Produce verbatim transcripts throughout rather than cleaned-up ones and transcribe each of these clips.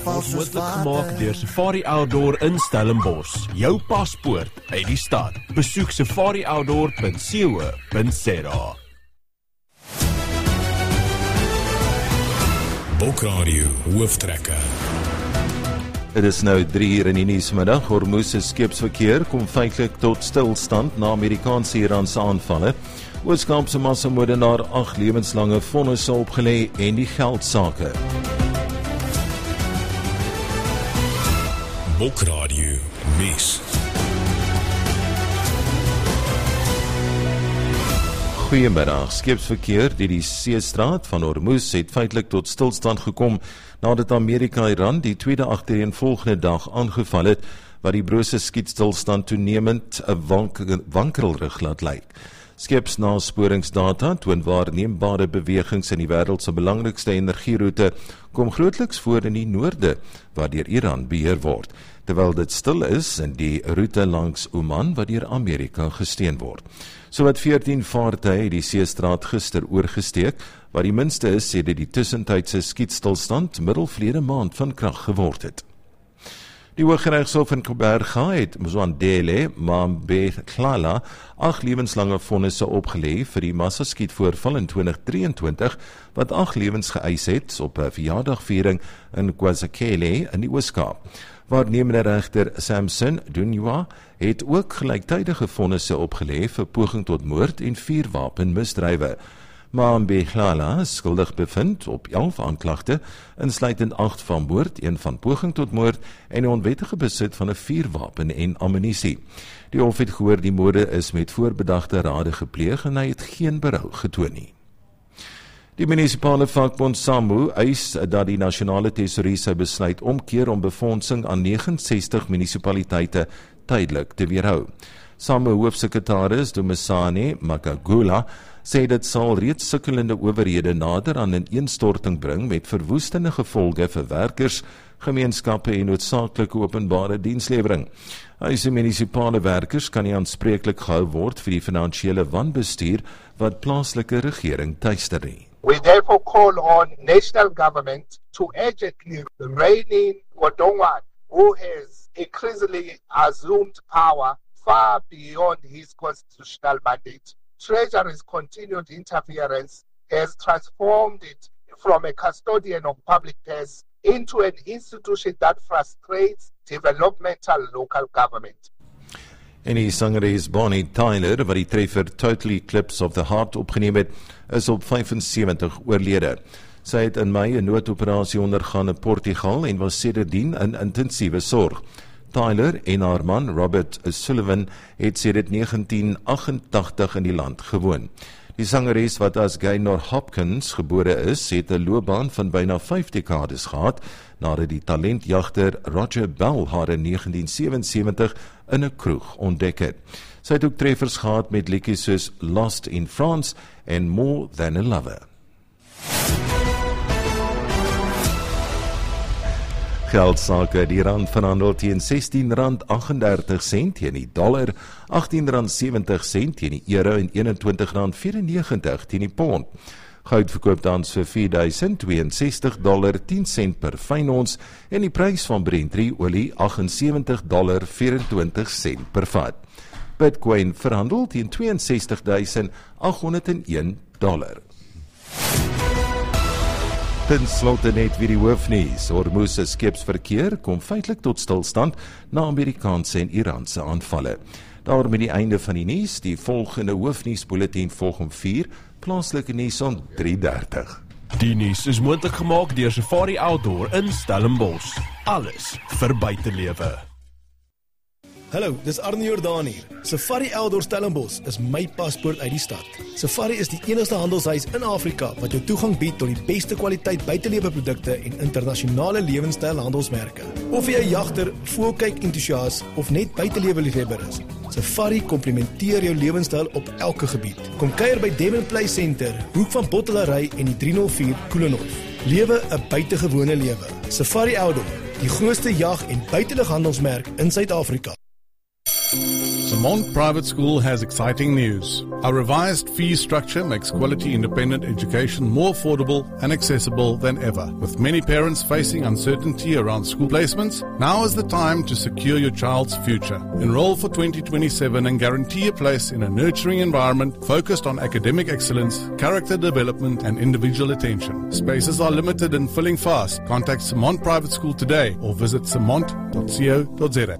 Word moontlik gemaak deur Safari Outdoor in Stellenbosch. Jou paspoort uit die stad. Besoek safari outdoor punt co punt za. Bokradio hooftrekker. Dit is nou drie uur in die nuusmiddag. Hormuz se skeepsverkeer kom feitelik tot stilstand na Amerikaanse Iranse aanvalle. Oos-Kaapse massamoordenaar ag lewenslange vonnisse opgelê en die geldsake. Bokradio nuus. Goeiemiddag. Skeepsverkeer deur die seestraat van Hormuz het feitelik tot stilstand gekom nadat Amerika Iran die tweede agtereenvolgende dag aangeval het, wat die brose skietstilstand toenemend 'n wank wankelrig laat lyk. Skeepsnasporingsdata toon waarneembare bewegings in die wêreld se belangrikste energieroete kom grootliks voor in die noorde, wat deur Iran beheer word, terwyl dit stil is in die roete langs Oman, wat deur Amerika gesteun word. Sowat veertien vaartuie het die seestraat gister oorgesteek, wat die minste is sedert die tussentydse skietstilstand middel verlede maand van krag geword het. Die Hooggeregshof in Kaapberga het Mzwandile Mambethlala ag lewenslange vonnisse opgelê vir die massaskietvoorval in twintig drieëntwintig, wat ag lewens geëis het op 'n verjaardagviering in KwaZulu in die Oos-Kaap. Waarnemende regter Samson Dunywa het ook gelyktydige vonnisse opgelê vir poging tot moord en vuurwapenmisdrywe. Mambethlala is skuldig bevind op elf aanklagte, insluitend agt van moord, een van poging tot moord en 'n onwettige besit van 'n vuurwapen en ammunisie. Die hof het gehoor die moorde is met voorbedagte rade gepleeg en hy het geen berou getoon nie. Die munisipale vakbond SAMWU eis dat die nasionale tesourier sy besluit omkeer om befondsing aan negenensestig munisipaliteite tydelik te weerhou. SAMWU hoofsekretaris Dumisani Makagula sê dit sal reeds sukkelende owerhede nader aan 'n ineenstorting bring met verwoestende gevolge vir werkers, gemeenskappe en noodsaaklike openbare dienslewering. Hy sê munisipale werkers kan nie aanspreeklik gehou word vir die finansiële wanbestuur wat plaaslike regering tuister nie. We therefore call on national government to urgently rein in Odongwana, who has increasingly assumed power far beyond his constitutional mandate. Treasury's continued interference has transformed it from a custodian of public purse into an institution that frustrates developmental local government. En die sangeres Bonnie Tyler, wat die treffer Total Eclipse of the Heart opgeneem het, is op vyfensewentig oorlede. Sy het in Mei 'n noodoperasie ondergaan in Portugal en was sedertdien in intensiewe sorg. Tyler en haar man Robert Sullivan het sedert negentien agt-en-tagtig in die land gewoon. Die sangeres, wat as Gaynor Hopkins gebore is, het 'n loopbaan van byna vyf dekades gehad, nadat die talentjagter Roger Bell haar in negentien sewensewentig in 'n kroeg ontdek het. Sy het ook treffers gehad met liedjies soos Lost in France en More Than a Lover. Geldsake, die rand verhandel teen sestien rand agt-en-dertig sent teen die dollar, agttien rand sewentig sent teen die euro en eenentwintig rand vyfennegentig teen die pond. Goud verkoop tans vir vier duisend tweeënsestig dollar tien sent per fyn ons en die prys van Brent olie agtensewentig dollar vyerentwintig sent per vat. Bitcoin verhandel teen tweeënsestig duisend agthonderdeen dollar. Ten slotte net weer die hoofnuus. Hormuz se skeepsverkeer kom feitelik tot stilstand na Amerikaanse en Iranse aanvalle. Daarmee die einde van die nuus. Die volgende hoofnuusbulletin volg om vier, plaaslike nuus om drie dertig. Die nuus is moontlik gemaak deur Safari Outdoor in Stellenbosch. Alles vir buitelewe. Hallo, dis Arnie Jordaan hier. Safari Outdoor Stellenbosch is my paspoort uit die stad. Safari is die enigste handelshuis in Afrika wat jou toegang bied tot die beste kwaliteit buiteleweprodukte en internasionale lewenstyl handelsmerke. Of jy 'n jagter, voelkyk entoesias of net buiteleweliefhebber is, Safari komplementeer jou lewenstyl op elke gebied. Kom kuier by Devon Play Center, hoek van Bottelary en die drie nul vier Koelenhof. Lewe 'n buitengewone lewe. Safari Outdoor, die grootste jag- en buitelighandelsmerk in Suid-Afrika. Samont Private School has exciting news. Our revised fee structure makes quality independent education more affordable and accessible than ever. With many parents facing uncertainty around school placements, now is the time to secure your child's future. Enroll for twenty twenty-seven and guarantee a place in a nurturing environment focused on academic excellence, character development and individual attention. Spaces are limited and filling fast. Contact Samont Private School today or visit samont dot co dot za.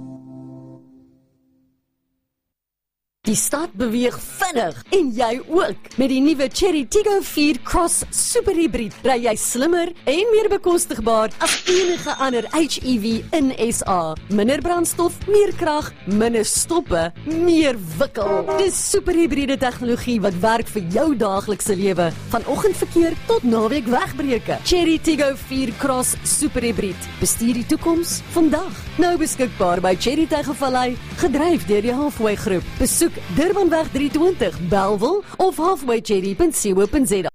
Die stad beweeg vinnig en jy ook. Met die nuwe Chery Tiggo vier Cross Super Hybrid ry jy slimmer en meer bekostigbaar as enige ander H E V in S A. Minder brandstof, meer krag, minder stoppe, meer wikkel. Dis super hybride tegnologie wat werk vir jou daaglikse lewe, van oggendverkeer tot naweek wegbreuke. Chery Tiggo vier Cross Super Hybrid. Bestuur die toekoms vandag. Nou beskikbaar by Chery Tygervallei, gedryf deur die Halfway Groep. Besoek Durbanweg drie twintig, Bellville of halfway cherry dot co dot za.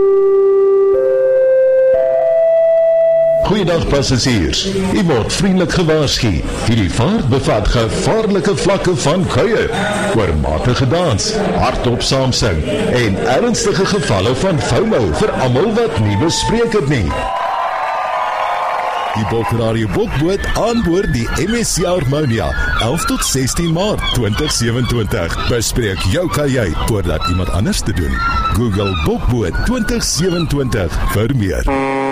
Goeiedag passasiers. U word vriendelik gewaarsku. Hierdie vaart bevat gevaarlike vlakke van kuier, oormatige dans, hardop saamsing en ernstige gevalle van FOMO vir almal wat nie bespreek het nie. Die Bokharario Bokboot aanboord die M S C Harmonia elf tot sestien Maart twintig sewenentwintig. Bespreek jou kajuit voordat iemand anders te doen. Google Bokboot twintig sewenentwintig vir meer.